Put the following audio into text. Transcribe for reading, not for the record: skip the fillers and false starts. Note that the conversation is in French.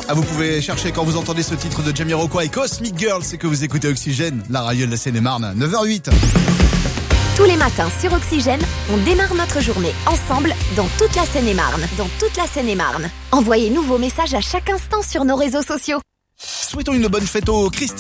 Ah, vous pouvez chercher quand vous entendez ce titre de Jamiroquai et Cosmic Girl, c'est que vous écoutez Oxygène, la radio de la Seine-et-Marne, 9h08. Tous les matins sur Oxygène, on démarre notre journée ensemble dans toute la Seine-et-Marne. Envoyez-nous vos messages à chaque instant sur nos réseaux sociaux. Souhaitons une bonne fête aux Christine.